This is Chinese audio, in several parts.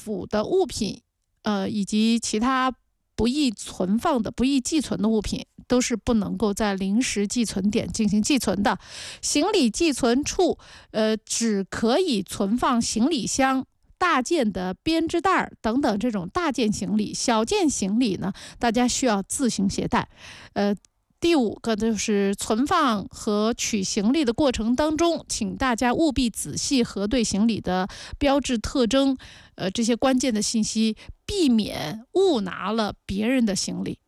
府的物品，以及其他不易存放的、不易寄存的物品，都是不能够在临时寄存点进行寄存的。行李寄存处，只可以存放行李箱、大件的编织袋等等这种大件行李，小件行李呢，大家需要自行携带。第5个就是存放和取行李的过程当中，请大家务必仔细核对行李的标志特征，这些关键的信息，避免误拿了别人的行李。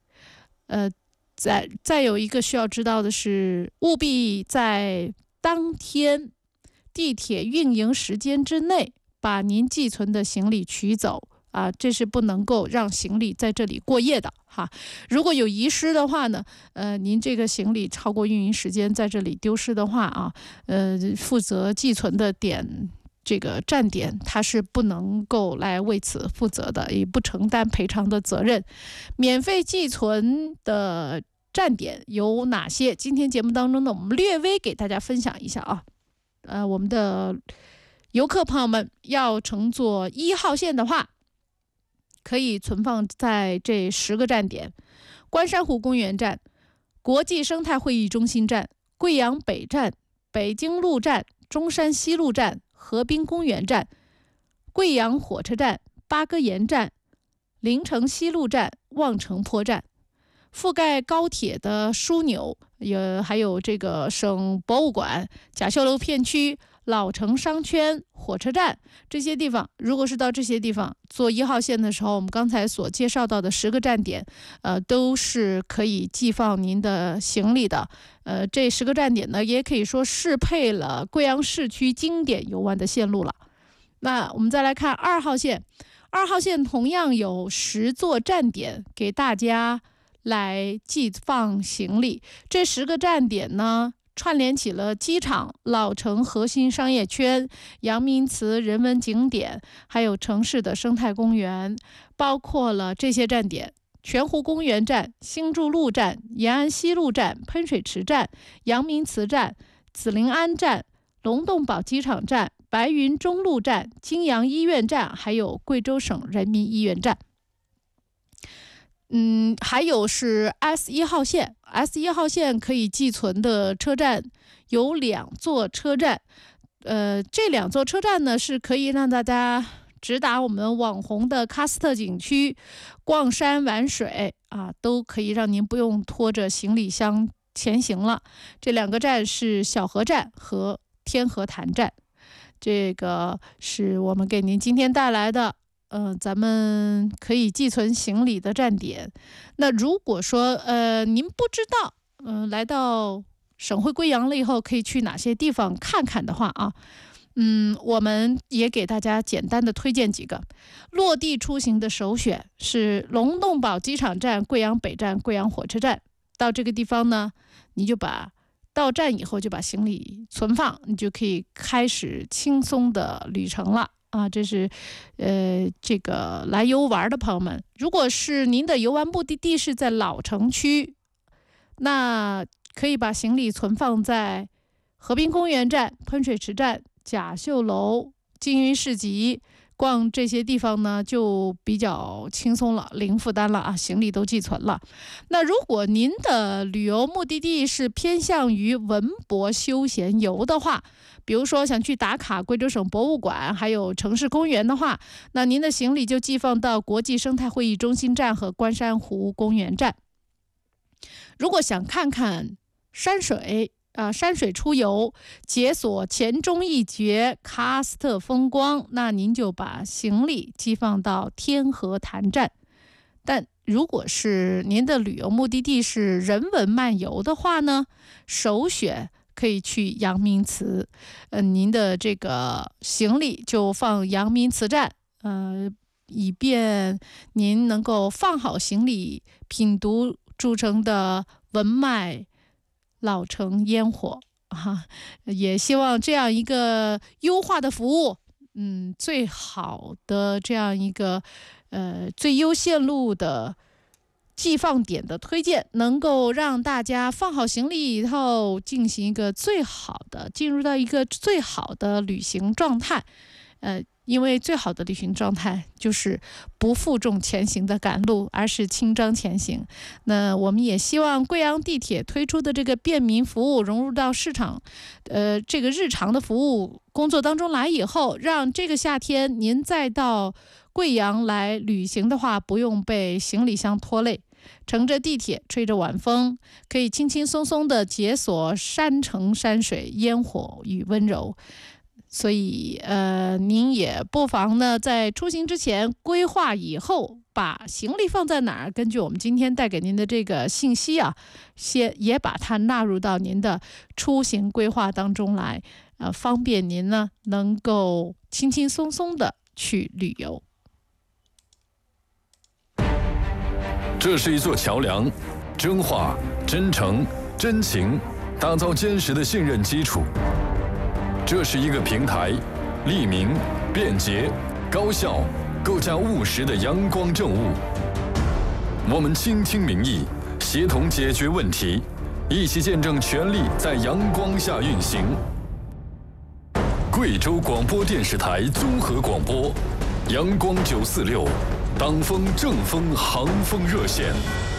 再有一个需要知道的是，务必在当天地铁运营时间之内把您寄存的行李取走。这是不能够让行李在这里过夜的哈。如果有遗失的话呢，您这个行李超过运营时间在这里丢失的话负责寄存的这个站点，它是不能够来为此负责的，也不承担赔偿的责任。免费寄存的站点有哪些？今天节目当中呢，我们略微给大家分享一下啊。我们的游客朋友们要乘坐1号线的话，可以存放在这10个站点：关山湖公园站、国际生态会议中心站、贵阳北站、北京路站、中山西路站、河滨公园站、贵阳火车站、八哥岩站、临城西路站、望城坡站。覆盖高铁的枢纽还有这个省博物馆、甲秀楼片区、老城商圈、火车站这些地方，如果是到这些地方坐1号线的时候，我们刚才所介绍到的10个站点，都是可以寄放您的行李的。这10个站点呢，也可以说适配了贵阳市区经典游玩的线路了。那我们再来看2号线，2号线同样有10座站点给大家来寄放行李。这10个站点呢，串联起了机场、老城核心商业圈、阳明祠人文景点，还有城市的生态公园，包括了这些站点：泉湖公园站、新筑路站、延安西路站、喷水池站、阳明祠站、紫林安站、龙洞堡机场站、白云中路站、金阳医院站，还有贵州省人民医院站。还有是 S1 号线，S1 号线可以寄存的车站有2座车站，这2座车站呢是可以让大家直达我们网红的喀斯特景区，逛山玩水都可以让您不用拖着行李箱前行了。这2个站是小河站和天河潭站。这个是我们给您今天带来的咱们可以寄存行李的站点。那如果说您不知道来到省会贵阳了以后可以去哪些地方看看的话我们也给大家简单的推荐几个。落地出行的首选是龙洞堡机场站、贵阳北站、贵阳火车站。到这个地方呢，你就到站以后就把行李存放，你就可以开始轻松的旅程了。这是这个来游玩的朋友们，如果是您的游玩目的地是在老城区，那可以把行李存放在河滨公园站、喷水池站、甲秀楼、金云市集。逛这些地方呢就比较轻松了，零负担了行李都寄存了。那如果您的旅游目的地是偏向于文博休闲游的话，比如说想去打卡贵州省博物馆还有城市公园的话，那您的行李就寄放到国际生态会议中心站和关山湖公园站。如果想看看山水出游，解锁黔中一绝喀斯特风光，那您就把行李寄放到天河潭站。但如果是您的旅游目的地是人文漫游的话呢，首选可以去阳明祠。您的这个行李就放阳明祠站，以便您能够放好行李，品读著称的文脉老城烟火也希望这样一个优化的服务，最好的这样一个最优线路的寄放点的推荐，能够让大家放好行李以后进入到一个最好的旅行状态。 因为最好的旅行状态就是不负重前行的赶路，而是轻装前行。那我们也希望贵阳地铁推出的这个便民服务融入到市场，这个日常的服务工作当中来以后，让这个夏天您再到贵阳来旅行的话，不用被行李箱拖累。乘着地铁，吹着晚风，可以轻轻松松地解锁山城山水、烟火与温柔。所以您也不妨呢，在出行之前规划以后，把行李放在哪儿，根据我们今天带给您的这个信息啊，也把它纳入到您的出行规划当中来，方便您呢能够轻轻松松的去旅游。 这是一座桥梁，真话、真诚、真情，打造坚实的信任基础。这是一个平台，利民、便捷、高效，构架务实的阳光政务。我们倾听民意，协同解决问题，一起见证权力在阳光下运行。贵州广播电视台综合广播，阳光946。党风正风航风热线。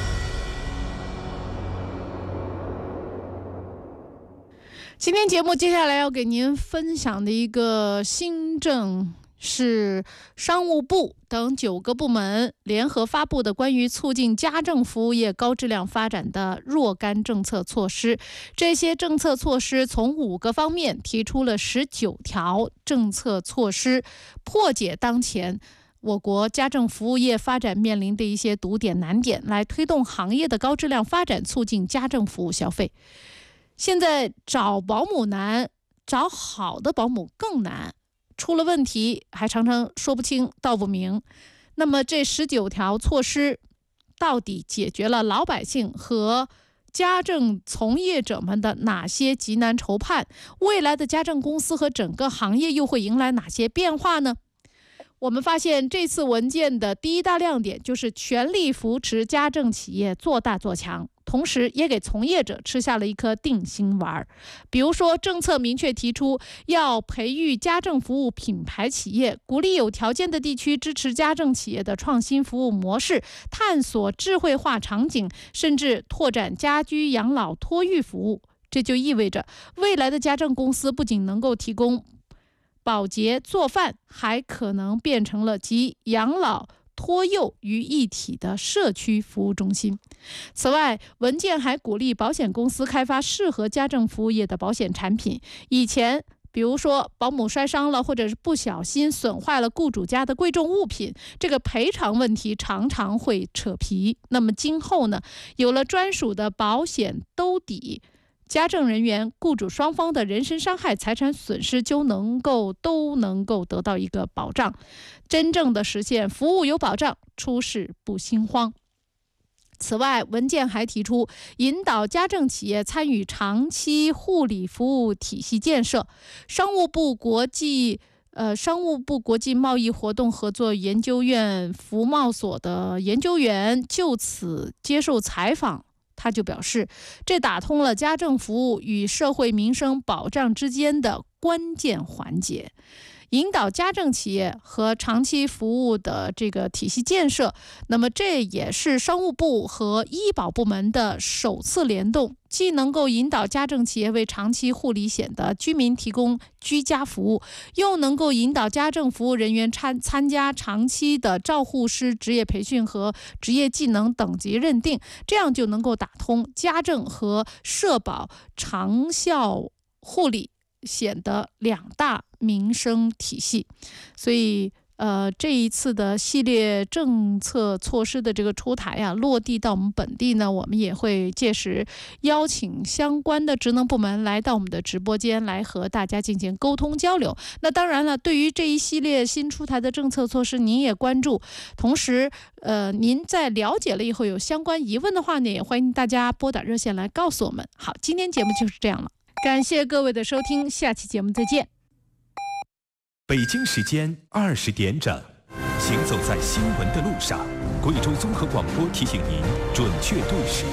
今天节目接下来要给您分享的一个新政是商务部等9个部门联合发布的关于促进家政服务业高质量发展的若干政策措施。这些政策措施从5个方面提出了19条政策措施，破解当前我国家政服务业发展面临的一些堵点难点，来推动行业的高质量发展，促进家政服务消费。现在找保姆难，找好的保姆更难，出了问题还常常说不清道不明。那么这19条措施到底解决了老百姓和家政从业者们的哪些急难愁盼？未来的家政公司和整个行业又会迎来哪些变化呢？我们发现这次文件的第一大亮点就是全力扶持家政企业做大做强，同时也给从业者吃下了一颗定心丸。比如说，政策明确提出要培育家政服务品牌企业，鼓励有条件的地区支持家政企业的创新服务模式，探索智慧化场景，甚至拓展家居养老托育服务。这就意味着未来的家政公司不仅能够提供保洁做饭，还可能变成了集养老托幼于一体的社区服务中心。此外，文件还鼓励保险公司开发适合家政服务业的保险产品。以前比如说保姆摔伤了，或者是不小心损坏了雇主家的贵重物品，这个赔偿问题常常会扯皮。那么今后呢，有了专属的保险兜底，家政人员、雇主双方的人身伤害、财产损失都能够得到一个保障，真正的实现服务有保障，出事不心慌。此外，文件还提出引导家政企业参与长期护理服务体系建设。商务部国际贸易活动合作研究院服贸所的研究员就此接受采访，他就表示，这打通了家政服务与社会民生保障之间的关键环节，引导家政企业和长期服务的这个体系建设。那么这也是商务部和医保部门的首次联动，既能够引导家政企业为长期护理险的居民提供居家服务，又能够引导家政服务人员参加长期的照护师职业培训和职业技能等级认定，这样就能够打通家政和社保长效护理险的2大民生体系。所以这一次的系列政策措施的这个出台啊，落地到我们本地呢，我们也会届时邀请相关的职能部门来到我们的直播间来和大家进行沟通交流。那当然了，对于这一系列新出台的政策措施，您也关注，同时您在了解了以后有相关疑问的话呢，也欢迎大家拨打热线来告诉我们。好，今天节目就是这样了，感谢各位的收听，下期节目再见。 北京时间20点整，行走在新闻的路上，贵州综合广播提醒您准确对时。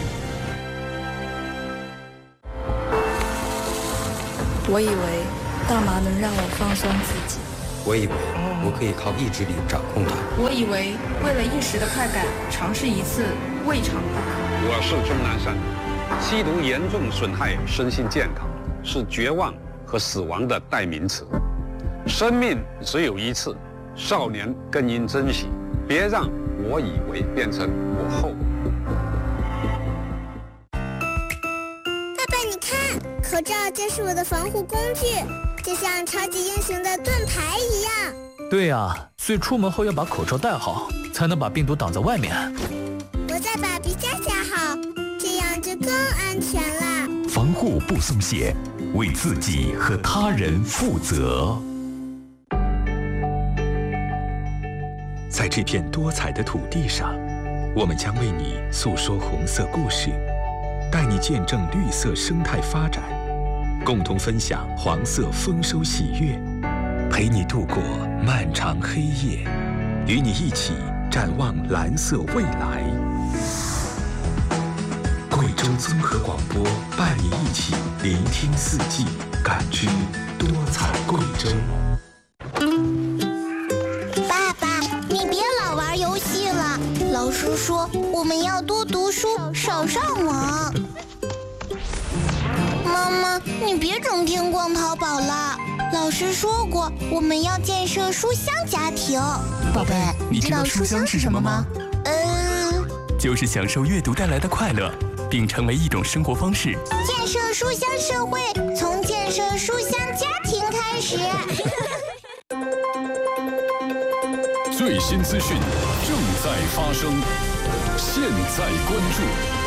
我以为大麻能让我放松自己， 我以为我可以靠意志力掌控它。 我以为为了一时的快感，尝试一次未尝不可。 我是钟南山，吸毒严重损害身心健康，是绝望和死亡的代名词。生命只有一次，少年更应珍惜，别让我以为变成我后。 爸爸，你看，口罩就是我的防护工具，就像超级英雄的盾牌一样。 对呀，所以出门后要把口罩戴好，才能把病毒挡在外面。 我再把皮夹好，这样就更安全了。 防护不松懈，为自己和他人负责。在这片多彩的土地上，我们将为你诉说红色故事，带你见证绿色生态发展，共同分享黄色丰收喜悦，陪你度过漫长黑夜，与你一起展望蓝色未来。贵州综合广播伴你一起聆听四季，感知多彩贵州。 爸爸，你别老玩游戏了，老师说我们要多读书，少上网。妈妈，你别整天逛淘宝了，老师说过我们要建设书香家庭。 宝贝，你知道书香是什么吗？ 就是享受阅读带来的快乐，并成为一种生活方式。 建设书香社会，从建设书香家庭开始。 最新资讯正在发生，现在关注。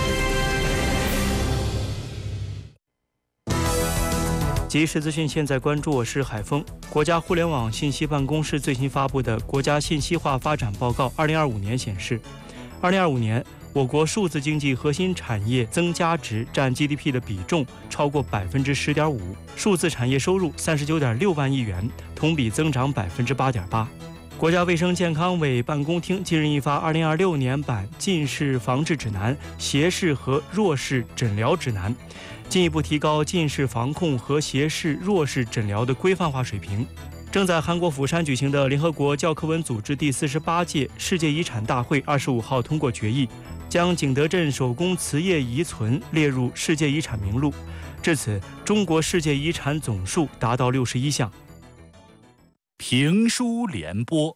即时资讯现在关注，我是海峰。国家互联网信息办公室最新发布的《国家信息化发展报告（2025年）》显示，2025年我国数字经济核心产业增加值占 GDP 的比重超过 10.5%， 数字产业收入39.6万亿元，同比增长 8.8%。国家卫生健康委办公厅近日印发2026年版近视防治指南、斜视和弱视诊疗指南，进一步提高近视防控和斜视弱视诊疗的规范化水平。正在韩国釜山举行的联合国教科文组织第48届世界遗产大会25号通过决议，将景德镇手工瓷业遗存列入世界遗产名录。至此，中国世界遗产总数达到61项。 评书联播。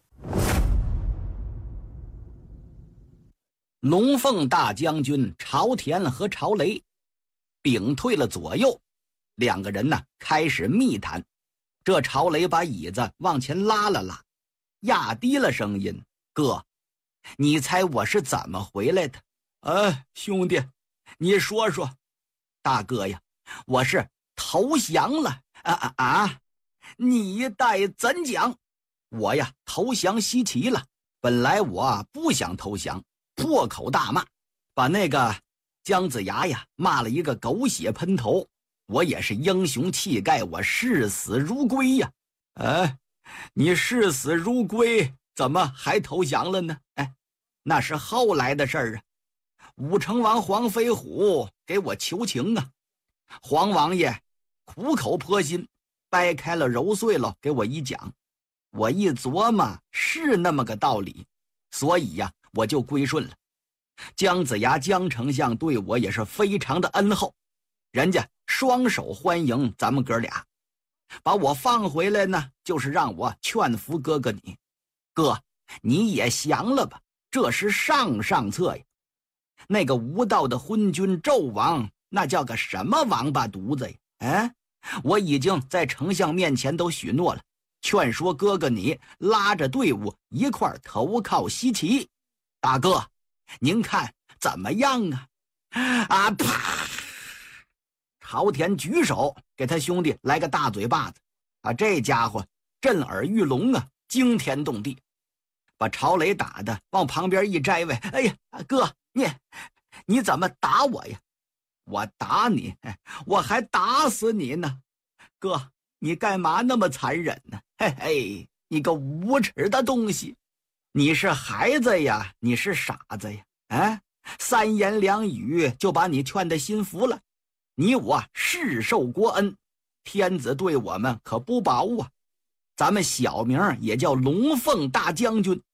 龙凤大将军朝田和朝雷屏退了左右，两个人呢开始密谈。这朝雷把椅子往前拉了拉，压低了声音：“哥，你猜我是怎么回来的？”“兄弟，你说说。”“大哥呀，我是投降了。”“你待怎讲？”“我呀投降西岐了，本来我不想投降，破口大骂，把那个姜子牙呀骂了一个狗血喷头。我也是英雄气概，我视死如归呀。”“你视死如归，怎么还投降了呢？”“那是后来的事儿啊。武成王黄飞虎给我求情啊，黄王爷苦口婆心，掰开了揉碎了给我一讲，我一琢磨是那么个道理，所以呀我就归顺了。姜子牙姜丞相对我也是非常的恩厚，人家双手欢迎咱们哥俩，把我放回来呢，就是让我劝服哥哥你。哥，你也降了吧，这是上策呀。那个无道的昏君纣王，那叫个什么王八犊子呀！我已经在丞相面前都许诺了，劝说哥哥你拉着队伍一块儿投靠西岐。大哥，您看怎么样啊？”“啪！”朝田举手给他兄弟来个大嘴巴子，这家伙震耳欲聋啊，惊天动地，把朝雷打的往旁边一摘位。“哎呀，哥，你怎么打我呀？”“我打你，我还打死你呢。哥，你干嘛那么残忍呢？嘿嘿，你个无耻的东西！你是孩子呀，你是傻子呀？三言两语就把你劝得心服了。你我世受国恩，天子对我们可不薄啊。 咱们小名也叫龙凤大将军。